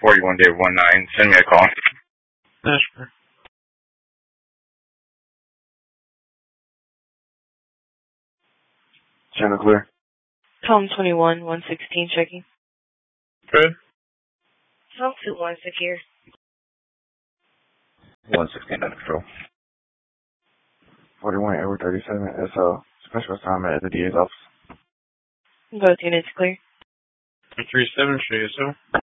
41 Dave 19. Send me a call. Yeah, sure. Channel clear. Tom 21, 116 checking. Good. Tom 216 here. 116 under control. 41 Edward 37 SO. Special assignment at the DA's office. Both units clear. 37, show you so.